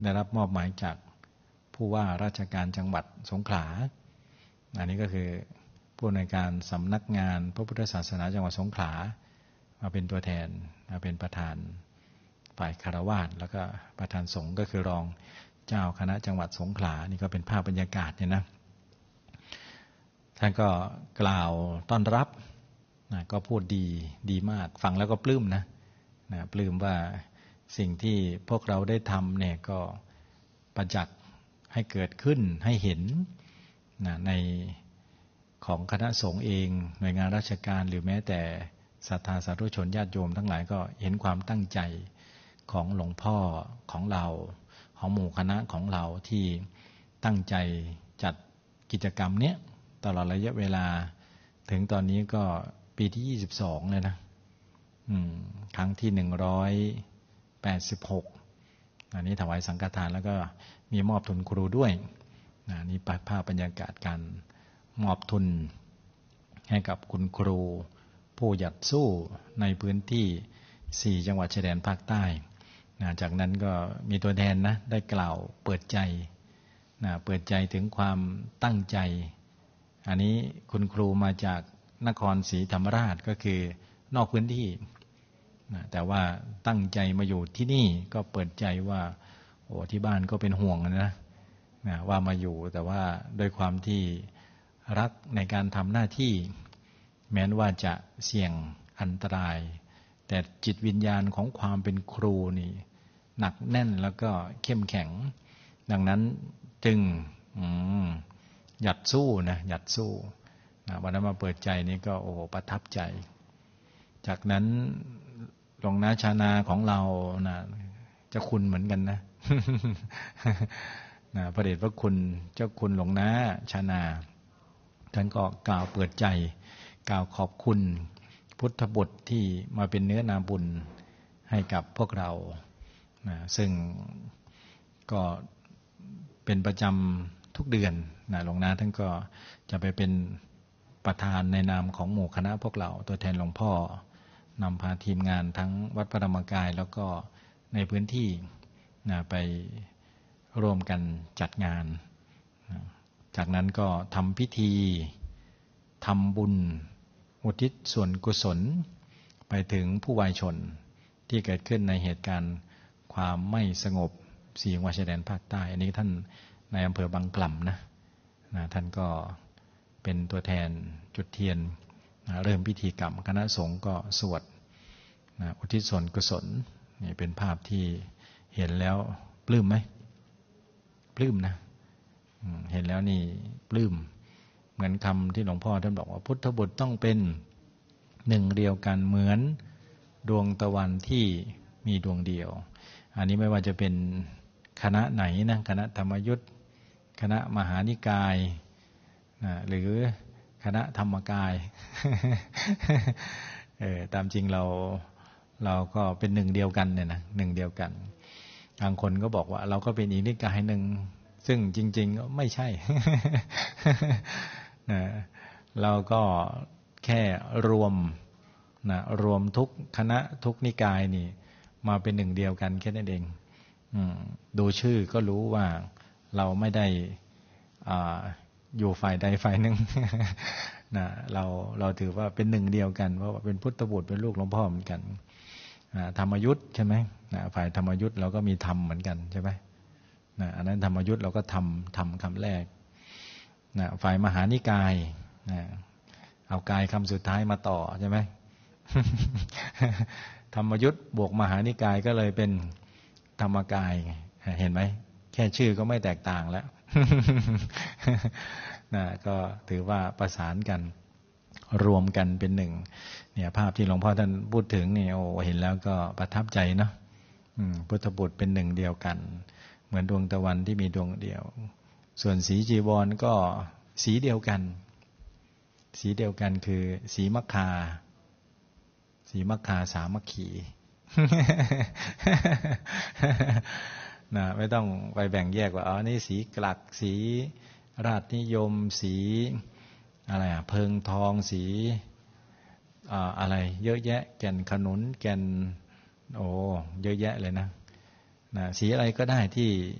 ได้รับมอบหมายจากผู้ว่าราชการจังหวัดสงขลาอันนี้ก็คือผู้อำนวยการสำนักงานพระพุทธศาสนาจังหวัดสงขลามาเป็นตัวแทนมาเป็นประธานฝ่ายคฤหัสถ์แล้วก็ประธานสงฆ์ก็คือรองเจ้าคณะจังหวัดสงขลานี่ก็เป็นภาพบรรยากาศเนี่ยนะท่านก็กล่าวต้อนรับก็พูดดีมากฟังแล้วก็ปลื้มนะปลื้มว่าสิ่งที่พวกเราได้ทำเนี่ยก็ประจักษ์ให้เกิดขึ้นให้เห็นในของคณะสงฆ์เองหน่วยงานราชการหรือแม้แต่ศรัทธาสาธุชนญาติโยมทั้งหลายก็เห็นความตั้งใจของหลวงพ่อของเราของหมู่คณะของเราที่ตั้งใจจัดกิจกรรมเนี้ยตลอดระยะเวลาถึงตอนนี้ก็ปีที่22เลยนะครั้งที่186อันนี้ถวายสังฆทานแล้วก็มีมอบทุนครูด้วยนี่ภาพบรรยากาศการมอบทุนให้กับคุณครูผู้หยัดสู้ในพื้นที่4จังหวัดชายแดนภาคใต้จากนั้นก็มีตัวแทนนะได้กล่าวเปิดใจเปิดใจถึงความตั้งใจอันนี้คุณครูมาจากนครศรีธรรมราชก็คือนอกพื้นที่แต่ว่าตั้งใจมาอยู่ที่นี่ก็เปิดใจว่าโอ้ที่บ้านก็เป็นห่วงนะว่ามาอยู่แต่ว่าโดยความที่รักในการทำหน้าที่แม้ว่าจะเสี่ยงอันตรายแต่จิตวิญญาณของความเป็นครูนี่หนักแน่นแล้วก็เข้มแข็งดังนั้นจึงหยัดสู้นะหยัดสู้วันนั้นมาเปิดใจนี่ก็โอ้ประทับใจจากนั้นหลวงน้าชานาของเรานะเจ้าคุณเหมือนกันนะ พระเดชพระคุณเจ้าคุณหลวงน้าชานาท่านก็กล่าวเปิดใจกล่าวขอบคุณพุทธบุตรที่มาเป็นเนื้อนาบุญให้กับพวกเราซึ่งก็เป็นประจำทุกเดือนหลวงน้าท่านก็จะไปเป็นประธานในนามของหมู่คณะพวกเราตัวแทนหลวงพ่อนำพาทีมงานทั้งวัดพระธรรมกายแล้วก็ในพื้นที่ไปร่วมกันจัดงานจากนั้นก็ทำพิธีทำบุญอุทิศส่วนกุศลไปถึงผู้วายชนที่เกิดขึ้นในเหตุการณ์ความไม่สงบ4จังหวัดชายแดนภาคใต้อันนี้ท่านในอำเภอบางกล่ำนะท่านก็เป็นตัวแทนจุดเทียนเริ่มพิธีกรรมคณะสงฆ์ก็สวดอุทิศส่วนกุศลนี่เป็นภาพที่เห็นแล้วปลื้มไหมปลื้มนะเห็นแล้วนี่ปลื้มเหมือนคำที่หลวงพ่อท่านบอกว่าพุทธบุตรต้องเป็นหนึ่งเดียวกันเหมือนดวงตะวันที่มีดวงเดียวอันนี้ไม่ว่าจะเป็นคณะไหนนะคณะธรรมยุทธคณะมหานิกายหรือคณะธรรมกาย ตามจริงเราก็เป็นหนึ่งเดียวกันเนี่ยนะหนึ่งเดียวกันบางคนก็บอกว่าเราก็เป็นอีกนิกายหนึ่งซึ่งจริงๆก็ไม่ใช่ เราก็แค่รวมทุกคณะทุกนิกายนี่มาเป็นหนึ่งเดียวกันแค่นั้นเองดูชื่อก็รู้ว่าเราไม่ได้อยู่ฝ่ายใดฝ่ายหนึ่ง เราถือว่าเป็นหนึ่งเดียวกันเพราะว่าเป็นพุทธบุตรเป็นลูกหลวงพ่อเหมือนกันธรรมยุทธใช่ไหมฝ่ายธรรมยุทธเราก็มีธรรมเหมือนกันใช่ไหมอันนั้นธรรมยุทธเราก็ทำคำแรกฝ่ายมหานิกายเอากายคำสุดท้ายมาต่อใช่ไหม ธรรมยุทธบวกมหานิกายก็เลยเป็นธรรมกายเห็นไหมแค่ชื่อก็ไม่แตกต่างแล้ว ก็ถือว่าประสานกันรวมกันเป็นหนึ่งเนี่ยภาพที่หลวงพ่อท่านพูดถึงนี่โอ้เห็นแล้วก็ประทับใจเนาะพุทธบุตรเป็นหนึ่งเดียวกันเหมือนดวงตะวันที่มีดวงเดียวส่วนสีจีวรก็สีเดียวกันคือสีมัคคาสามัคคี ไม่ต้องไปแบ่งแยกว่านี่สีกลักสีราชนิยมสีอะไรเพิงทองสีอะไรเยอะแยะแก่นขนุนแก่นโอ้เยอะแยะเลยนะนะสีอะไรก็ได้ที่